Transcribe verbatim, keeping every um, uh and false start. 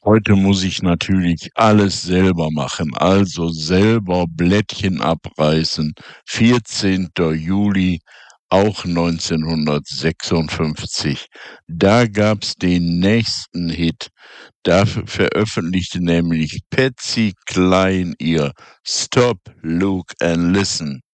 Heute muss ich natürlich alles selber machen, also selber Blättchen abreißen. vierzehnter Juli, auch neunzehnhundertsechsundfünfzig. Da gab's den nächsten Hit. Da v veröffentlichte nämlich Patsy Cline ihr „Stop, Look and Listen“.